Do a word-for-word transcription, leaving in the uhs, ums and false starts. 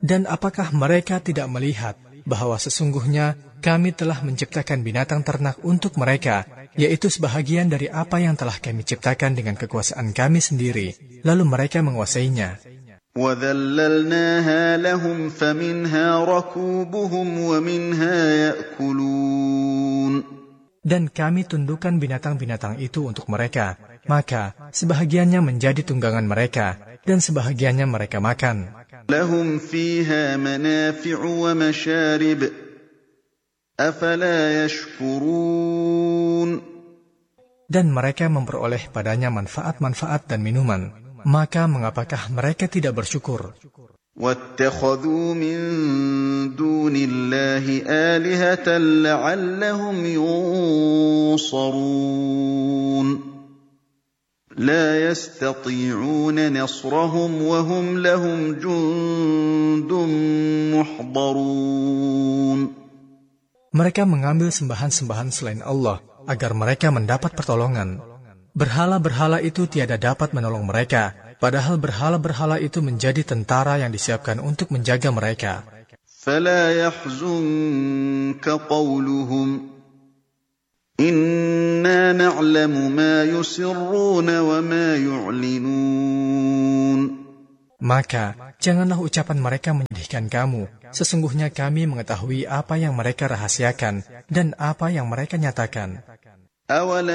Dan apakah mereka tidak melihat bahwa sesungguhnya kami telah menciptakan binatang ternak untuk mereka, yaitu sebahagian dari apa yang telah kami ciptakan dengan kekuasaan kami sendiri, lalu mereka menguasainya. وَذَلَّلْنَاهَا لَهُمْ فَمِنْهَا رَكُوبُهُمْ وَمِنْهَا يَأْكُلُونَ. Dan kami tundukkan binatang-binatang itu untuk mereka, maka sebahagiannya menjadi tunggangan mereka, dan sebahagiannya mereka makan. لَهُمْ فِيهَا مَنَافِعُ وَمَشَارِبُ أَفَلَا يَشْكُرُونَ. Dan mereka memperoleh padanya manfaat-manfaat dan minuman, maka mengapakah mereka tidak bersyukur? وَاتَّخَذُوا مِن دُونِ اللَّهِ آلِهَةً لَّعَلَّهُمْ يُنصَرُونَ. لَا يَسْتَطِيعُونَ نَصْرَهُمْ وَهُمْ لَهُمْ جُندٌ مُّحْضَرُونَ. Mereka mengambil sembahan-sembahan selain Allah agar mereka mendapat pertolongan. Berhala-berhala itu tiada dapat menolong mereka, padahal berhala-berhala itu menjadi tentara yang disiapkan untuk menjaga mereka. فَلَا يَحْزُنكَ قَوْلُهُمْ إِنَّا نَعْلَمُ مَا يُسِرُّونَ وَمَا يُعْلِنُونَ. Maka janganlah ucapan mereka menyedihkan kamu. Sesungguhnya kami mengetahui apa yang mereka rahasiakan dan apa yang mereka nyatakan.